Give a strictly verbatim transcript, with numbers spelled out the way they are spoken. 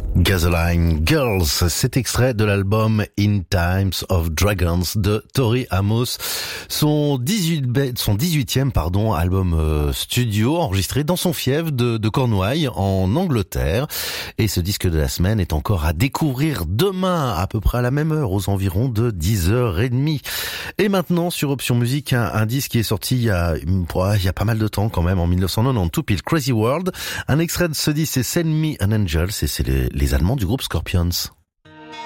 Gasoline Girls, cet extrait de l'album In Times of Dragons de Tori Amos, son dix-huit, son dix-huitième pardon, album euh, studio enregistré dans son fief de, de Cornouailles en Angleterre. Et ce disque de la semaine est encore à découvrir demain à peu près à la même heure, aux environs de dix heures trente. Et maintenant sur Option Musique, un, un disque qui est sorti il y a, il y a pas mal de temps quand même, en dix-neuf cent quatre-vingt-douze, pile Crazy World. Un extrait de ce disque, c'est Send Me an Angel, c'est, c'est les, les Allemands du groupe Scorpions.